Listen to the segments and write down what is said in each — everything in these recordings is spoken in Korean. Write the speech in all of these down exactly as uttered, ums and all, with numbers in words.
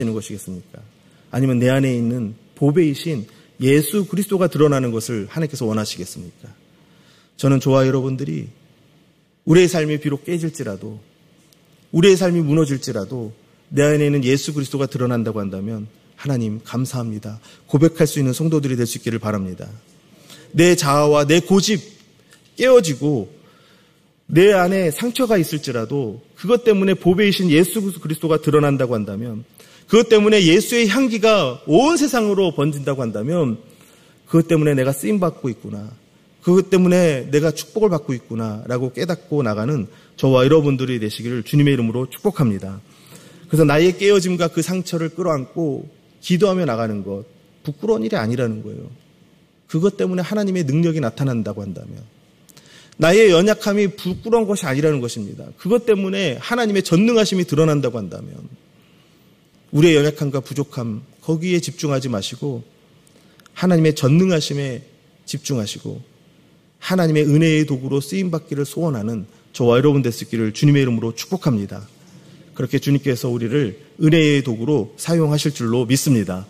되는 것이겠습니까? 아니면 내 안에 있는 보배이신 예수 그리스도가 드러나는 것을 하나님께서 원하시겠습니까? 저는 저와 여러분들이 우리의 삶이 비록 깨질지라도, 우리의 삶이 무너질지라도 내 안에 있는 예수 그리스도가 드러난다고 한다면 하나님 감사합니다, 고백할 수 있는 성도들이 될 수 있기를 바랍니다. 내 자아와 내 고집 깨어지고 내 안에 상처가 있을지라도 그것 때문에 보배이신 예수 그리스도가 드러난다고 한다면, 그것 때문에 예수의 향기가 온 세상으로 번진다고 한다면, 그것 때문에 내가 쓰임받고 있구나, 그것 때문에 내가 축복을 받고 있구나 라고 깨닫고 나가는 저와 여러분들이 되시기를 주님의 이름으로 축복합니다. 그래서 나의 깨어짐과 그 상처를 끌어안고 기도하며 나가는 것, 부끄러운 일이 아니라는 거예요. 그것 때문에 하나님의 능력이 나타난다고 한다면, 나의 연약함이 부끄러운 것이 아니라는 것입니다. 그것 때문에 하나님의 전능하심이 드러난다고 한다면, 우리의 연약함과 부족함 거기에 집중하지 마시고 하나님의 전능하심에 집중하시고 하나님의 은혜의 도구로 쓰임받기를 소원하는 저와 여러분 될 수 있기를 주님의 이름으로 축복합니다. 그렇게 주님께서 우리를 은혜의 도구로 사용하실 줄로 믿습니다.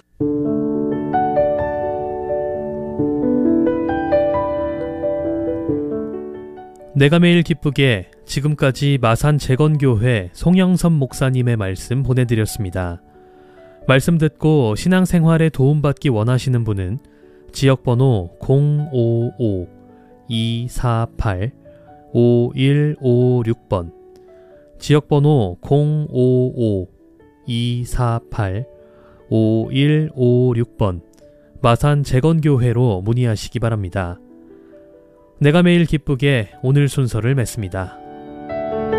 내가 매일 기쁘게, 지금까지 마산 재건교회 송영선 목사님의 말씀 보내드렸습니다. 말씀 듣고 신앙생활에 도움받기 원하시는 분은 지역번호 공오오 이사팔 오일오육 번, 지역번호 공오오 이사팔 오일오육 번 마산 재건교회로 문의하시기 바랍니다. 내가 매일 기쁘게 오늘 순서를 맺습니다.